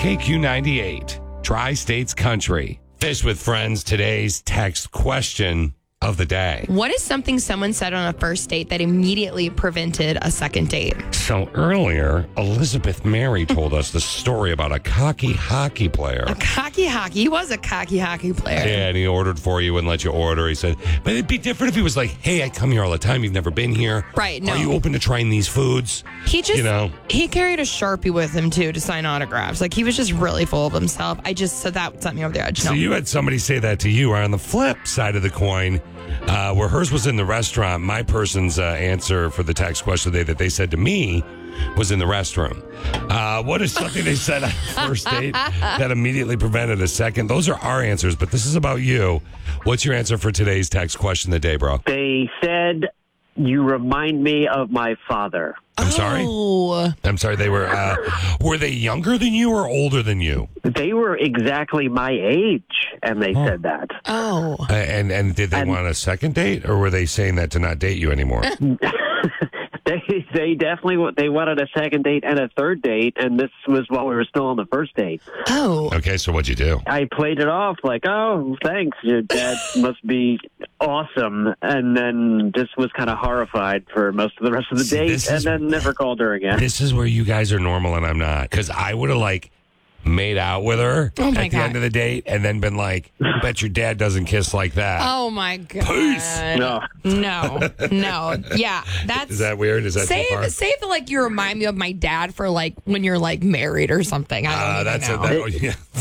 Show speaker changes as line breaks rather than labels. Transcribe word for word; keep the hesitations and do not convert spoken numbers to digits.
K Q ninety-eight, Tri-States Country. Fish with Friends, today's text question of the day.
What is something someone said on a first date that immediately prevented a second date?
So earlier, Elizabeth Mary told us the story about a cocky hockey player.
A cocky hockey. He was a cocky hockey player.
Yeah, and he ordered for you, wouldn't let you order. He said, but it'd be different if he was like, hey, I come here all the time. You've never been here.
Right, no.
Are you open to trying these foods?
He just,
You know?
he carried a Sharpie with him, too, to sign autographs. Like, he was just really full of himself. I just, so that sent me over the edge. No.
So you had somebody say that to you. On the flip side of the coin, uh, where hers was in the restaurant, my person's uh, answer for the text question today that they said to me was in the restroom. Uh, what is something they said on a first date that immediately prevented a second? Those are our answers, but this is about you. What's your answer for today's text question of the day, bro?
They said, you remind me of my father.
I'm sorry?
Oh.
I'm sorry, they were, uh, were they younger than you or older than you?
They were exactly my age, and they
Huh.
said that.
Oh.
Uh, and, and did they
And-
want a second date, or were they saying that to not date you anymore?
They they definitely wa- they wanted a second date and a third date, and this was while we were still on the first date.
Oh.
Okay, so what'd you do?
I played it off like, oh, thanks, your dad must be awesome, and then just was kind of horrified for most of the rest of the
See,
date,
this
and
is-
then never called her again.
This is where you guys are normal and I'm not. Because I would have, like, made out with her
Oh, my
at the
God.
end of the date and then been like, I bet your dad doesn't kiss like that.
Oh, my God.
Peace.
No.
No. No. Yeah. That's.
Is that weird? Is that too far?
Save, save the, like, you remind me of my dad for, like, when you're, like, married or something. I don't
Uh,
even
that's
know.
a, that, oh, yeah.